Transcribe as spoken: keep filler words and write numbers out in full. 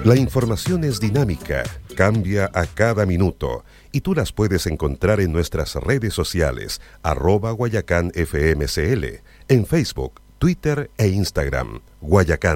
La información es dinámica, cambia a cada minuto y tú las puedes encontrar en nuestras redes sociales, arroba Guayacán F M C L, en Facebook, Twitter e Instagram, Guayacán.